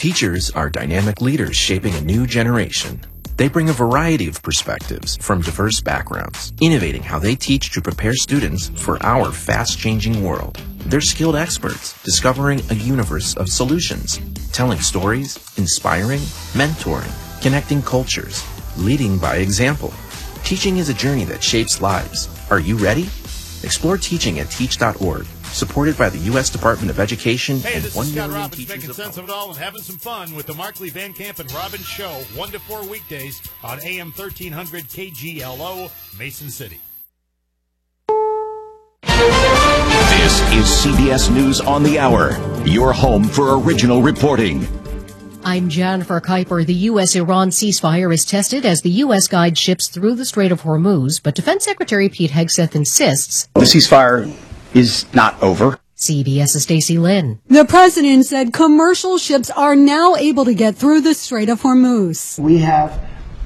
Teachers are dynamic leaders shaping a new generation. They bring a variety of perspectives from diverse backgrounds, innovating how they teach to prepare students for our fast-changing world. They're skilled experts, discovering a universe of solutions, telling stories, inspiring, mentoring, connecting cultures, leading by example. Teaching is a journey that shapes lives. Are you ready? Explore teaching at teach.org. Supported by the U.S. Department of Education and 1 million Robbins teachers making of sense of it all and having some fun with the Markley, Van Camp, and Robbins Show, 1 to 4 weekdays on AM 1300 KGLO, Mason City. This is CBS News on the Hour, your home for original reporting. I'm Jennifer Kuiper. The U.S.-Iran ceasefire is tested as the U.S. guides ships through the Strait of Hormuz, but Defense Secretary Pete Hegseth insists the ceasefire is not over. CBS's Stacey Lynn. The president said commercial ships are now able to get through the Strait of Hormuz. We have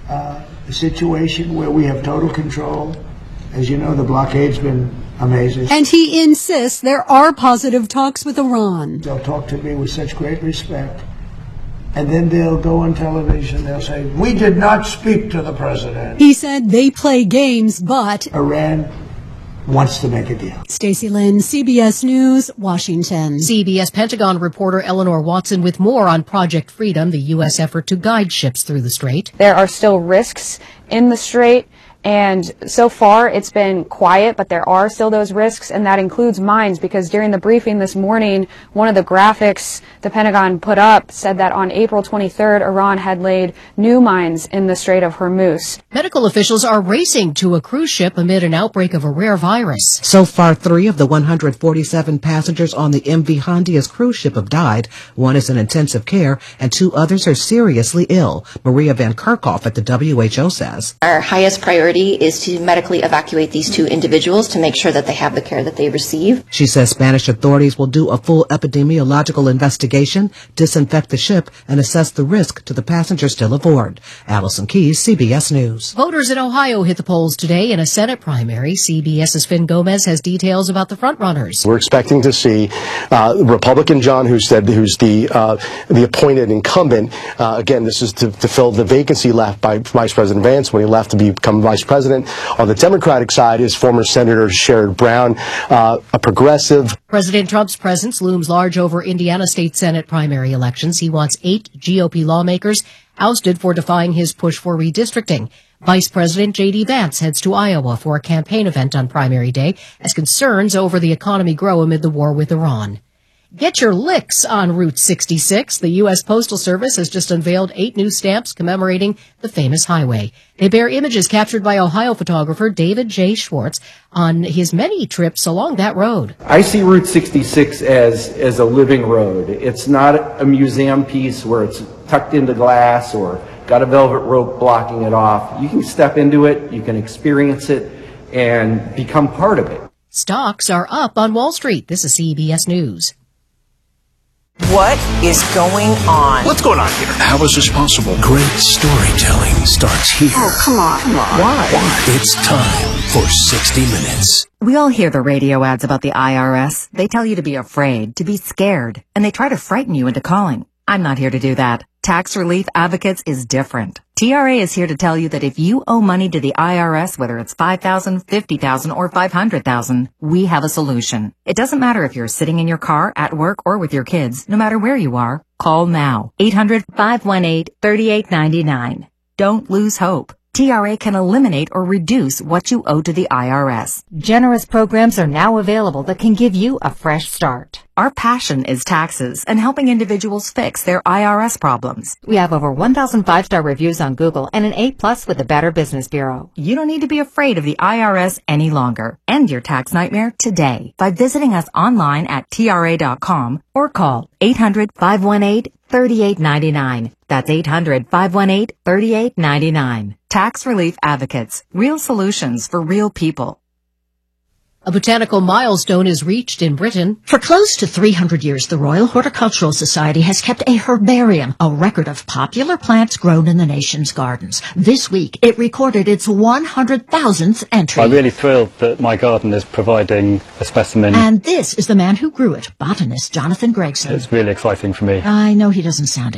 a situation where we have total control. As you know, the blockade's been amazing. And he insists there are positive talks with Iran. They'll talk to me with such great respect. And then they'll go on television, they'll say, we did not speak to the president. He said they play games, but Iran wants to make a deal. Stacey Lynn, CBS News, Washington. CBS Pentagon reporter Eleanor Watson with more on Project Freedom, the U.S. effort to guide ships through the strait. There are still risks in the strait. And so far, it's been quiet, but there are still those risks, and that includes mines, because during the briefing this morning, one of the graphics the Pentagon put up said that on April 23rd, Iran had laid new mines in the Strait of Hormuz. Medical officials are racing to a cruise ship amid an outbreak of a rare virus. So far, 3 of the 147 passengers on the MV Hondias cruise ship have died. 1 is in intensive care, and 2 others are seriously ill. Maria Van Kerkhoff at the WHO says. Our highest priority is to medically evacuate these 2 individuals to make sure that they have the care that they receive. She says Spanish authorities will do a full epidemiological investigation, disinfect the ship, and assess the risk to the passengers still aboard. Allison Keyes, CBS News. Voters in Ohio hit the polls today in a Senate primary. CBS's Finn Gomez has details about the frontrunners. We're expecting to see Republican John Husted, who's the appointed incumbent. Again, this is to fill the vacancy left by Vice President Vance when he left to become Vice President. On the Democratic side is former Senator Sherrod Brown, a progressive. President Trump's presence looms large over Indiana State Senate primary elections. He wants 8 GOP lawmakers ousted for defying his push for redistricting. Vice President J.D. Vance heads to Iowa for a campaign event on primary day as concerns over the economy grow amid the war with Iran. Get your licks on Route 66. The U.S. Postal Service has just unveiled 8 new stamps commemorating the famous highway. They bear images captured by Ohio photographer David J. Schwartz on his many trips along that road. I see Route 66 as a living road. It's not a museum piece where it's tucked into glass or got a velvet rope blocking it off. You can step into it, you can experience it, and become part of it. Stocks are up on Wall Street. This is CBS News. What is going on? What's going on here? How is this possible? Great storytelling starts here. Oh, come on. Why? It's time for 60 Minutes. We all hear the radio ads about the IRS. They tell you to be afraid, to be scared, and they try to frighten you into calling. I'm not here to do that. Tax Relief Advocates is different. TRA is here to tell you that if you owe money to the IRS, whether it's $5,000, $50,000, or $500,000, we have a solution. It doesn't matter if you're sitting in your car, at work, or with your kids. No matter where you are, call now. 800-518-3899. Don't lose hope. TRA can eliminate or reduce what you owe to the IRS. Generous programs are now available that can give you a fresh start. Our passion is taxes and helping individuals fix their IRS problems. We have over 1,000 5-star reviews on Google and an A+ with the Better Business Bureau. You don't need to be afraid of the IRS any longer. End your tax nightmare today by visiting us online at TRA.com or call 800-518-3899. That's 800-518-3899. Tax Relief Advocates. Real solutions for real people. A botanical milestone is reached in Britain. For close to 300 years, the Royal Horticultural Society has kept a herbarium, a record of popular plants grown in the nation's gardens. This week, it recorded its 100,000th entry. I'm really thrilled that my garden is providing a specimen. And this is the man who grew it, botanist Jonathan Gregson. It's really exciting for me. I know he doesn't sound